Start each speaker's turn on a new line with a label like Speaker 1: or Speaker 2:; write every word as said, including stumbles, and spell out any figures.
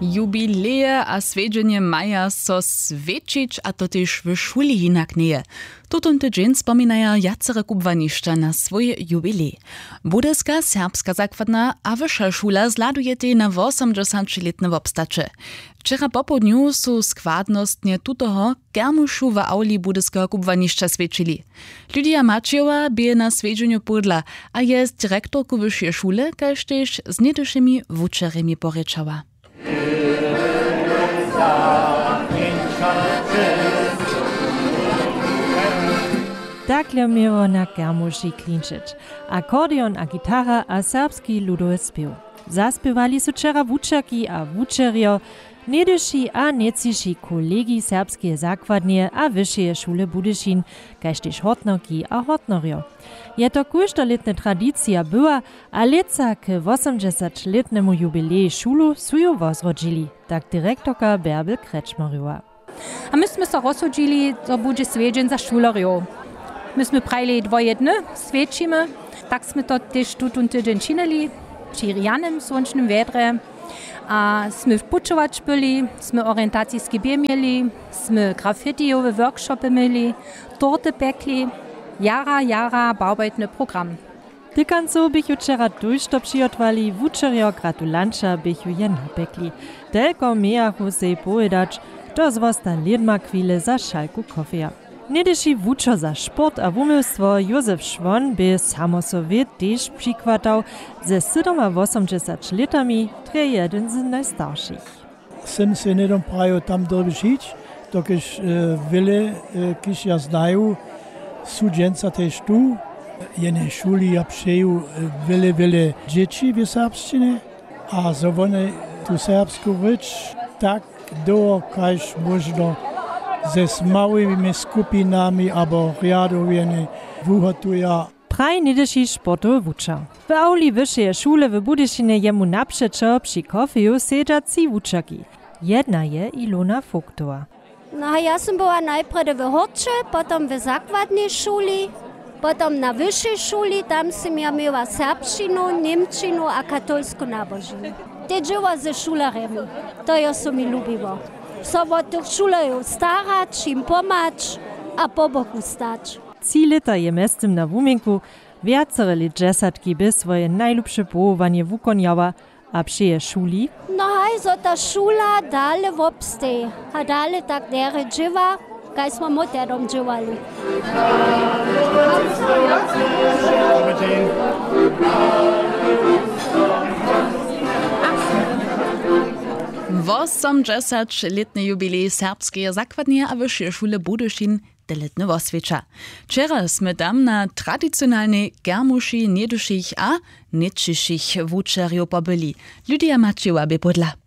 Speaker 1: Jubileje a svedženje maja so svedčić, a to też w szuli jinak nie. Tutun tydzień spominaja jacere kubwanišća na svoj jubilej. Budeska serbska zakładna a wyższa szula zladuje tej na osemdziesięcioletne wobstacze. Wczera po południu su składnostnie tutoho Germuszu w auli budeskiego kubwanišća svedčili. Lidia Maciejowa bie na svedženju podla, a jest dyrektorku wyższej szule, kaž tež z niedyšimi wučeremi porečała.
Speaker 2: Dakle miło na Germuši klinčić. Akordeon a gitara a serbski ludowy spiew. Zaspiewali su wczera wučerki a wučerio, niedyši a neciši kolegi serbskie zakładnie a wyższej szule Budyšin, kaž tež hortnorki a hortnorio. Je to kóżdoletna tradycja była, a leca k osemdziesięcioletnemu jubileju szulu su ju wozrodzili, tak dyrektorka Bärbel Kretschmerowa.
Speaker 3: A myśmy so rozhodzili, to będzie svedźeń za szulariów. Myśmy prajli dwojedne, svedčimy, tak jsme to też tutun tydzień činili, przy rijanym słonecznym wiedrze. A jsme pučować byli, jsme orientacijski bier mieli, jsme graffitiowe workshopy mieli, torty pekli, jara, jara baubeitny program.
Speaker 2: Tykanco bychu wczera dojšto přijotwali, wučerio gratulanča bychu jen napekli. Telko mejachu sej povedać, to zwosta lidma chwile za šalku kofeja. Niedyši wučer za sport a wumilstwo Józef Švon by samosowiet też przykładał ze osemdziesięcioma letami, tre jeden z najstarszych.
Speaker 4: Sem se ne dom prajo tam dobišić, dokiż e, wiele, e, kiż ja znaju, studenca też tu, jene szuli ja przeju wiele, wiele dzieci w serbszczynie, a so one tu serbsku rycz tak do, każ można ze s małymi skupinami albo riadowieni wuhotuja.
Speaker 2: Praj niedyši sportowy wučer. W auli wyższej szule w Budyšinie jemu naprzeczo przy kofeju sedza trzy wučerki. Jedna je Ilona Fuktowa.
Speaker 5: No ja sam była najpierw w Horcze, potem w zakładnej szuli, potem na wyższej szuli, tam sam ja miała serbszczynu, niemczynu a katolską nabożynę. Te dzieła ze szularemi, to ja sam mi lubiło. So od tych szulerów starać, im pomać, a po boku stać.
Speaker 2: Trzy lata je mestem na wumenku, wiacere lit dżesatki by swoje najlubsze połowanie wukonjała, a przy szuli?
Speaker 5: No haj, so ta szula dalej wobstej, a dalej tak dere dziewa, kaj smo moterom dziewali.
Speaker 1: osemdziesięcioletny jubilej serbskiej zakładnie a wyższej szule Budyšin deletny oswiecza. Wczera sme tam na tradycjonalnej Germuši niedyšich a nečišich wučerjów pobyli. Lidia Maciejowa by podla.